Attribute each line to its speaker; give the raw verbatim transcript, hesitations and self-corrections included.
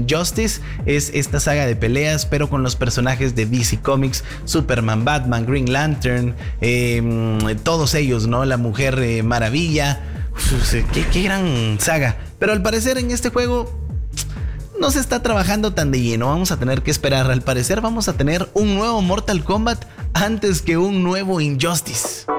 Speaker 1: Injustice. Es esta saga de peleas, pero con los personajes de D C Comics: Superman, Batman, Green Lantern, eh, todos ellos, ¿no? La Mujer eh, Maravilla. Uf, qué, qué gran saga. Pero al parecer en este juego no se está trabajando tan de lleno. Vamos a tener que esperar. Al parecer vamos a tener un nuevo Mortal Kombat antes que un nuevo Injustice.